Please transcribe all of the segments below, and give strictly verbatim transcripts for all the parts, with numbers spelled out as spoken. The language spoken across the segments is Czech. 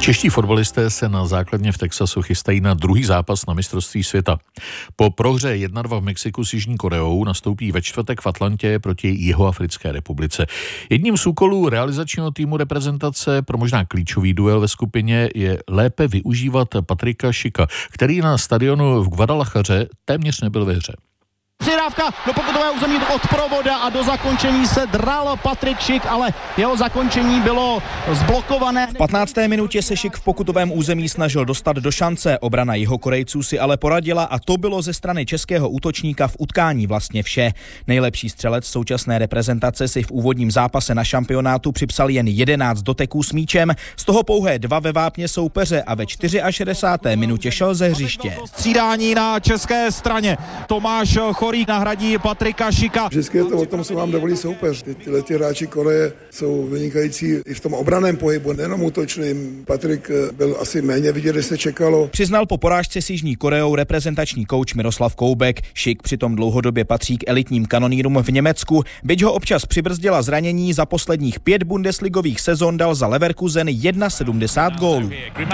Čeští fotbalisté se na základně v Texasu chystají na druhý zápas na mistrovství světa. Po prohře jedna dva v Mexiku s Jižní Koreou nastoupí ve čtvrtek v Atlantě proti Jihoafrické republice. Jedním z úkolů realizačního týmu reprezentace pro možná klíčový duel ve skupině je lépe využívat Patrika Schicka, který na stadionu v Guadalajaře téměř nebyl ve hře. Přihrávka do pokutového území od Provoda a do zakončení se dral Patrik Schick, ale jeho zakončení bylo zblokované. V patnácté minutě se Schick v pokutovém území snažil dostat do šance. Obrana Jihokorejců si ale poradila a to bylo ze strany českého útočníka v utkání vlastně vše. Nejlepší střelec současné reprezentace si v úvodním zápase na šampionátu připsal jen jedenáct doteků s míčem, z toho pouhé dva ve vápně soupeře a ve šedesáté čtvrté minutě šel ze hřiště. Střídání na české straně. Tomáš Chorík nahradí Patrika Schicka. Vždycky je to o tom, co vám dovolí soupeř. Tyhle ty hráči Koreje jsou vynikající i v tom obranném pohybu, nejenom útočným. Patrik byl asi méně vidět, než se čekalo. Přiznal po porážce s Jižní Koreou reprezentační kouč Miroslav Koubek. Schick přitom dlouhodobě patří k elitním kanonýrům v Německu. Byť ho občas přibrzdila zranění, za posledních pět bundesligových sezon dal za Leverkusen sedmdesát jedna gólů.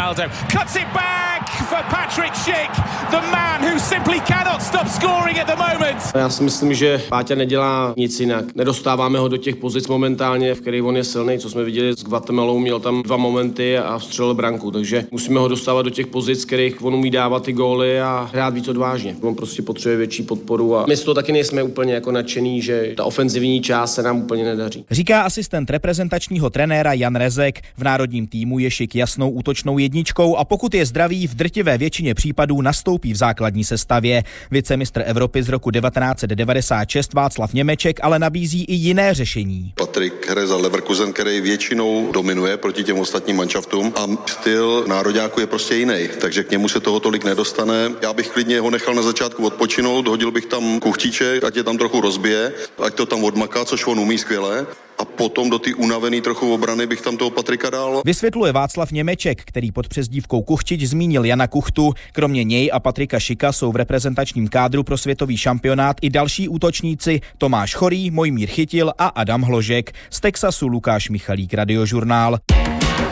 Já si myslím, že Páťa nedělá nic jinak. Nedostáváme ho do těch pozic momentálně, v kterých on je silný, co jsme viděli s Guatemalou, měl tam dva momenty a vstřelil branku, takže musíme ho dostávat do těch pozic, kterých on umí dávat ty góly a hrát víc odvážně. On prostě potřebuje větší podporu a my z toho taky nejsme úplně jako nadšený, že ta ofenzivní část se nám úplně nedaří. Říká asistent reprezentačního trenéra Jan Rezek. V národním týmu je Schick jasnou útočnou jedničkou a pokud je zdravý, v drtivé většině případů nastoupí v základní sestavě. Vicemistr Evropy z roku devatenáct set devadesát šest Václav Němeček ale nabízí i jiné řešení. Patrik hraje za Leverkusen, který většinou dominuje proti těm ostatním manšaftům a styl nároďáku je prostě jiný, takže k němu se toho tolik nedostane. Já bych klidně ho nechal na začátku odpočinout, hodil bych tam Kuchtiček, ať je tam trochu rozbije, ať to tam odmaká, což on umí skvěle. A potom do ty unavený trochu obrany bych tam toho Patrika dal. Vysvětluje Václav Němeček, který pod přezdívkou Kuchtič zmínil Jana Kuchtu. Kromě něj a Patrika Schicka jsou v reprezentačním kádru pro světový šampionát i další útočníci Tomáš Chorý, Mojmír Chytil a Adam Hložek. Z Texasu Lukáš Michalík, Radiožurnál.